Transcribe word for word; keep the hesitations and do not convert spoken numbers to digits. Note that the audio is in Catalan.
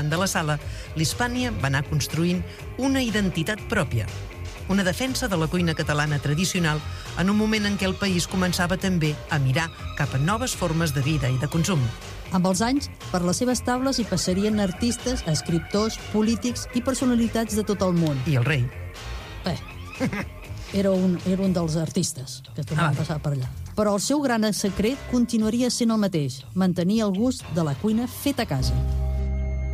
de la sala, l'Hispània va anar construint una identitat pròpia, una defensa de la cuina catalana tradicional en un moment en què el país començava també a mirar cap a noves formes de vida i de consum. Amb els anys, per les seves taules hi passarien artistes, escriptors, polítics i personalitats de tot el món. I el rei. Bé, era un, era un dels artistes que tornaven a passar per allà. Però el seu gran secret continuaria sent el mateix, mantenir el gust de la cuina feta a casa.